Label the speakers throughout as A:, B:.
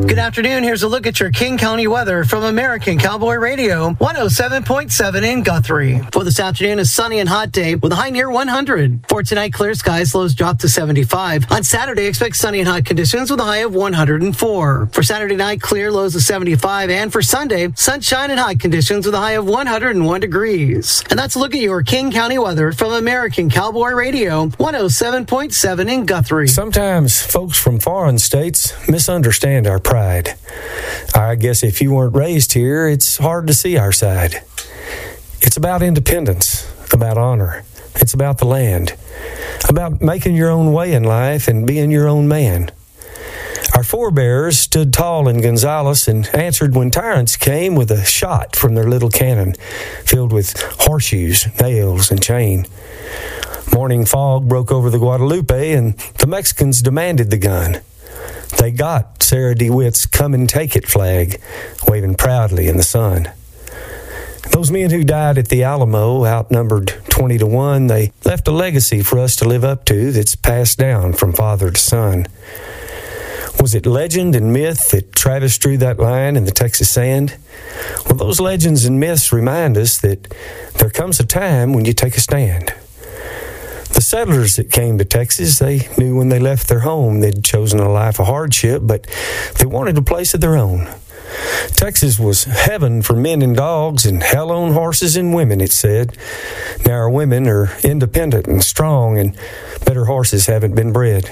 A: Good afternoon. Here's a look at your King County weather from American Cowboy Radio, 107.7 in Guthrie. For this afternoon, a sunny and hot day with a high near 100. For tonight, clear skies, lows drop to 75. On Saturday, expect sunny and hot conditions with a high of 104. For Saturday night, clear, lows of 75. And for Sunday, sunshine and hot conditions with a high of 101 degrees. And that's a look at your King County weather from American Cowboy Radio, 107.7 in Guthrie.
B: Sometimes folks from foreign states misunderstand our pride. I guess if you weren't raised here, it's hard to see our side. It's about independence, about honor. It's about the land, about making your own way in life and being your own man. Our forebears stood tall in Gonzales and answered when tyrants came with a shot from their little cannon filled with horseshoes, nails, and chain. Morning fog broke over the Guadalupe and the Mexicans demanded the gun. They got Sarah DeWitt's "Come and Take It" flag, waving proudly in the sun. Those men who died at the Alamo, outnumbered 20-1, they left a legacy for us to live up to that's passed down from father to son. Was it legend and myth that Travis drew that line in the Texas sand? Well, those legends and myths remind us that there comes a time when you take a stand. The settlers that came to Texas, they knew when they left their home they'd chosen a life of hardship, but they wanted a place of their own. Texas was heaven for men and dogs and hell on horses and women, it said. Now our women are independent and strong, and better horses haven't been bred.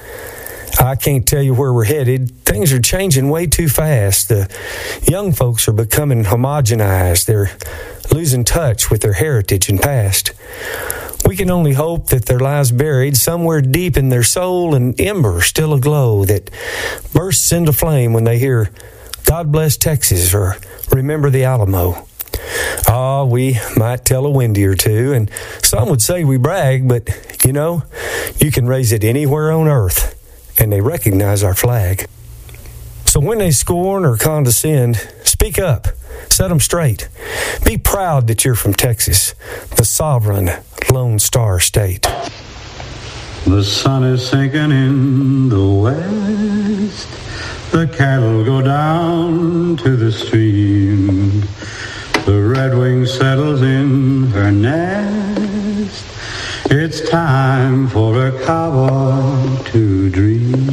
B: I can't tell you where we're headed. Things are changing way too fast. The young folks are becoming homogenized. They're losing touch with their heritage and past. We can only hope that there lies buried somewhere deep in their soul an ember still aglow that bursts into flame when they hear "God bless Texas" or "Remember the Alamo." We might tell a Wendy or two, and some would say we brag, but, you can raise it anywhere on earth, and they recognize our flag. So when they scorn or condescend, speak up, set them straight. Be proud that you're from Texas, the sovereign Lone Star State.
C: The sun is sinking in the west. The cattle go down to the stream. The redwing settles in her nest. It's time for a cowboy to dream.